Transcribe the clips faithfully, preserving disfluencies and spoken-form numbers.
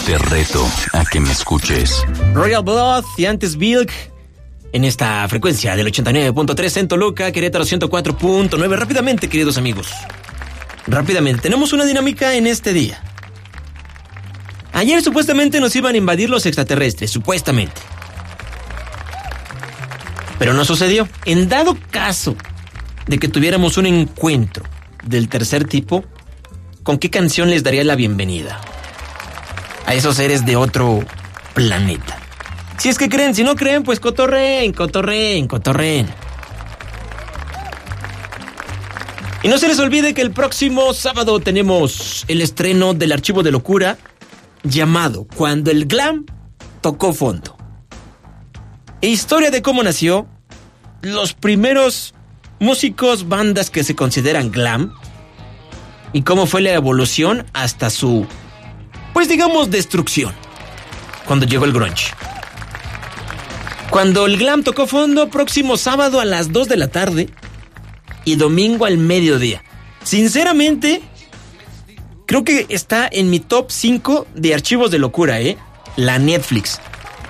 Te reto a que me escuches. Royal Blood y antes Bilk en esta frecuencia del ochenta y nueve punto tres en Toluca, Querétaro ciento cuatro punto nueve. Rápidamente, queridos amigos. Rápidamente, tenemos una dinámica en este día. Ayer supuestamente nos iban a invadir los extraterrestres, supuestamente. Pero no sucedió. En dado caso de que tuviéramos un encuentro del tercer tipo, ¿con qué canción les daría la bienvenida a esos seres de otro planeta? Si es que creen, si no creen, pues cotorreen, cotorreen, cotorreen. Y no se les olvide que el próximo sábado tenemos el estreno del Archivo de Locura llamado Cuando el Glam Tocó Fondo. Historia de cómo nació, los primeros músicos, bandas que se consideran glam y cómo fue la evolución hasta su, pues digamos, destrucción cuando llegó el grunge. Cuando el glam tocó fondo, próximo sábado a las dos de la tarde y domingo al mediodía. Sinceramente, creo que está en mi top cinco de archivos de locura, ¿eh? La Netflix.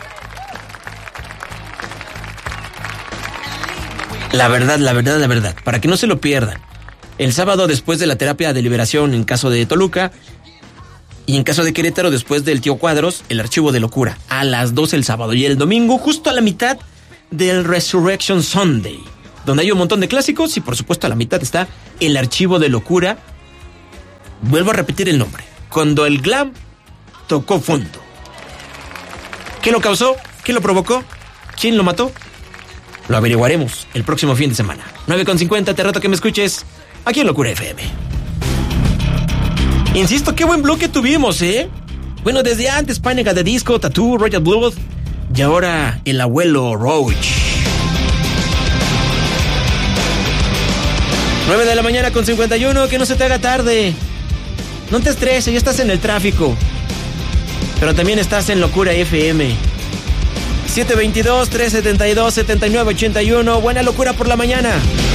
La verdad, la verdad, la verdad, para que no se lo pierdan. El sábado después de la terapia de liberación en caso de Toluca y en caso de Querétaro después del Tío Cuadros, el Archivo de Locura a las doce el sábado y el domingo justo a la mitad del Resurrection Sunday, donde hay un montón de clásicos y por supuesto a la mitad está el Archivo de Locura. Vuelvo a repetir el nombre. Cuando el glam tocó fondo. ¿Qué lo causó? ¿Qué lo provocó? ¿Quién lo mató? Lo averiguaremos el próximo fin de semana. nueve con cincuenta, te reto que me escuches aquí en Locura F M. Insisto, qué buen bloque tuvimos, ¿eh? Bueno, desde antes, Panic! At the Disco, Tattoo, Royal Blood y ahora el abuelo Roach. nueve de la mañana con cincuenta y uno, que no se te haga tarde. No te estreses, ya estás en el tráfico. Pero también estás en Locura F M. siete dos dos, tres siete dos, siete nueve ocho uno. Buena locura por la mañana.